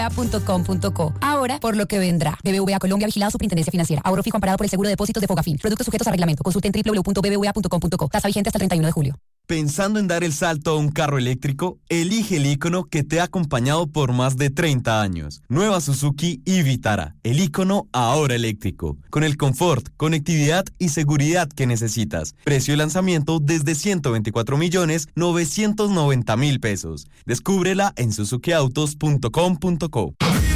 BBVA.com.co. Ahora, por lo que vendrá. BBVA Colombia, vigilado Superintendencia Financiera. Ahorro fijo amparado por el seguro de depósitos de Fogafín. Productos sujetos a reglamento. Consulte en www.bbva.com.co. Tasa vigente hasta el 31 de julio. ¿Pensando en dar el salto a un carro eléctrico? Elige el ícono que te ha acompañado por más de 30 años. Nueva Suzuki e-Vitara, el ícono ahora eléctrico, con el confort, conectividad y seguridad que necesitas. Precio de lanzamiento desde 124.990.000 pesos. Descúbrela en suzukiautos.com.co.